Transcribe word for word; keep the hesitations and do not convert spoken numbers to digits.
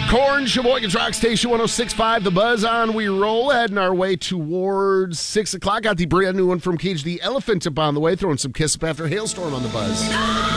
Corn, Sheboygan's Rock Station one oh six point five, The Buzz on. We roll, heading our way towards six o'clock. Got the brand new one from Cage the Elephant up on the way, throwing some Kiss Up After Hailstorm on The Buzz.